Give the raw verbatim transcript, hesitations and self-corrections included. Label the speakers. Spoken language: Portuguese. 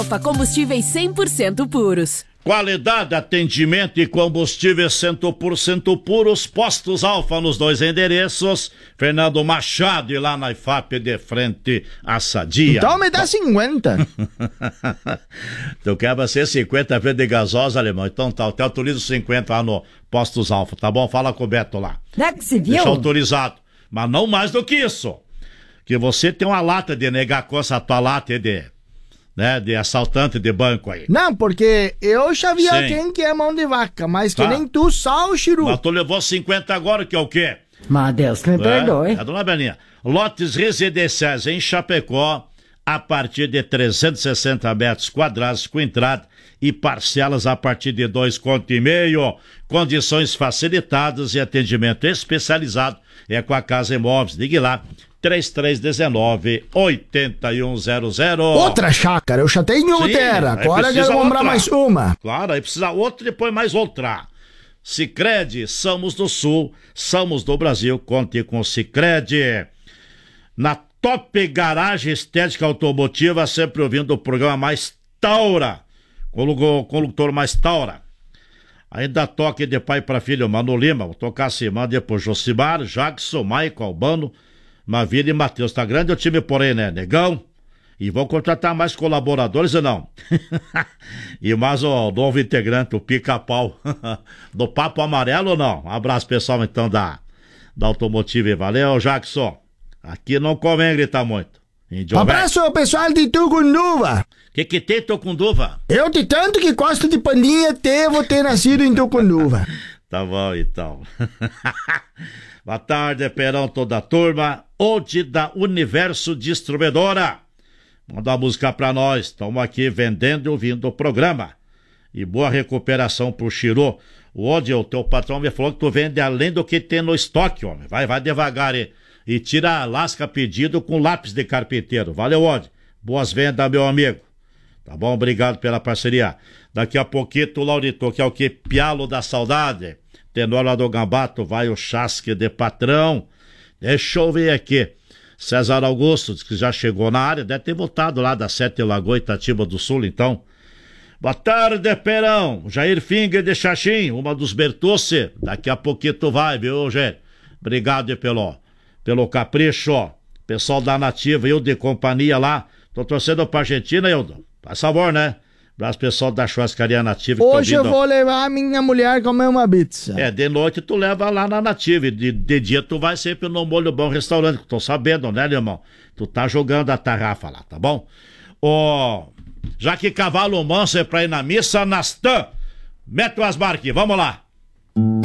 Speaker 1: Combustíveis cem por cento puros.
Speaker 2: Qualidade, atendimento e combustíveis cem por cento puros. Postos Alfa nos dois endereços. Fernando Machado e lá na I F A P de frente à Sadia.
Speaker 3: Então me dá cinquenta.
Speaker 2: Tu quer você cinquenta vezes de gasosa, alemão? Então tá, eu te autorizo cinquenta lá no Postos Alfa, tá bom? Fala com o Beto lá.
Speaker 4: Não é que se viu?
Speaker 2: Deixa autorizado. Mas não mais do que isso. Que você tem uma lata de negar com essa tua lata de... né, de assaltante de banco aí.
Speaker 3: Não, porque eu já vi
Speaker 2: Sim.
Speaker 3: alguém que é mão de vaca, mas que
Speaker 2: Tá.
Speaker 3: nem tu, só o Chiru.
Speaker 2: Mas tu levou cinquenta agora, que é o quê?
Speaker 4: Mas Deus me
Speaker 2: É,
Speaker 4: perdoe.
Speaker 2: é, dona Belinha. Lotes residenciais em Chapecó, a partir de trezentos e sessenta metros quadrados, com entrada e parcelas a partir de dois conto e meio. Condições facilitadas e atendimento especializado é com a Casa Imóveis. Ligue lá. três três um nove, oito um zero zero.
Speaker 3: Outra chácara, eu já tenho
Speaker 2: Sim,
Speaker 3: outra,
Speaker 2: aí
Speaker 3: agora
Speaker 2: precisa
Speaker 3: quero comprar
Speaker 2: outra.
Speaker 3: mais uma.
Speaker 2: Claro, aí precisa outra e depois mais outra. Sicredi, somos do Sul, somos do Brasil, conte com o Sicredi. Na Top Garagem Estética Automotiva, sempre ouvindo o programa Mais Taura, com o condutor Mais Taura. Ainda toque de pai para filho, Mano Lima, vou tocar assim, manda por Josimar, Jackson, Maicon, Albano, Mavila e Matheus. Tá grande o time, porém, né, negão? E vão contratar mais colaboradores ou não? E mais o novo integrante, o Pica-Pau, do Papo Amarelo ou não? Um abraço, pessoal, então, da, da Automotiva. Valeu, Jackson. Aqui não convém gritar muito. Índio
Speaker 3: Abraço ao pessoal de Tucunduva.
Speaker 2: O que que tem, Tucunduva?
Speaker 3: Eu de tanto que gosto de pandinha, devo ter nascido em Tucunduva.
Speaker 2: Tá bom, então. Boa tarde, Perão, toda a turma. Hoje da Universo Distribuidora. Manda uma música pra nós. Estamos aqui vendendo e ouvindo o programa. E boa recuperação pro Chiru. O Odi, o teu patrão me falou que tu vende além do que tem no estoque, homem. Vai, vai devagar e, e tira lasca pedido com lápis de carpinteiro. Valeu, Odi. Boas vendas, meu amigo. Tá bom? Obrigado pela parceria. Daqui a pouquinho, o Laurito, que é o que? Pialo da Saudade. Tenor lá do Gambato, vai o chasque de patrão. Deixa eu ver aqui. César Augusto, diz que já chegou na área, deve ter voltado lá da Sete Lagoa, Itatiba do Sul, então. Boa tarde, Perão. Jair Finger de Xaxim, uma dos Bertucci. Daqui a pouquinho tu vai, viu, gente? Obrigado pelo, pelo capricho. Pessoal da Nativa, eu de companhia lá. Tô torcendo pra Argentina, Hildo. Faz favor, né? Abraço pessoal da churrascaria Nativa.
Speaker 3: Hoje eu vou levar a minha mulher comer uma pizza.
Speaker 2: É, de noite tu leva lá na Nativa. E de, de dia tu vai sempre no Molho Bom Restaurante. Que tô sabendo, né, irmão? Tu tá jogando a tarrafa lá, tá bom? Ó, já que cavalo manso é pra ir na missa, Nastan, mete o asbar aqui, vamos lá.